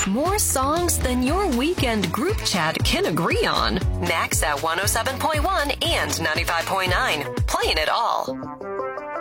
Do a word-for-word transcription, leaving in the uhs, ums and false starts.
More songs than your weekend group chat can agree on. Max at one oh seven point one and ninety-five point nine. Playing it all.